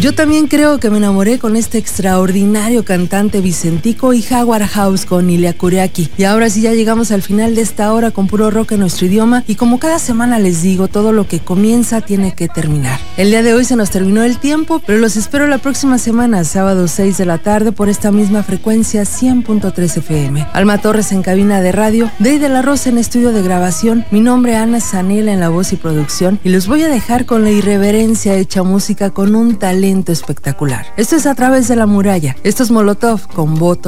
Yo también creo que me enamoré con este extraordinario cantante Vicentico y Jaguar House con Ilia Kuriaki. Y ahora sí ya llegamos al final de esta hora con puro rock en nuestro idioma y como cada semana les digo, todo lo que comienza tiene que terminar. El día de hoy se nos terminó el tiempo, pero los espero la próxima semana, sábado 6 de la tarde por esta misma frecuencia 100.3 FM. Alma Torres en cabina de radio, Dey de la Rosa en estudio de grabación, mi nombre Ana Zanella en la voz y producción y los voy a dejar con la irreverencia hecha música con un talento espectacular. Esto es A Través de la Muralla, esto es Molotov con Voto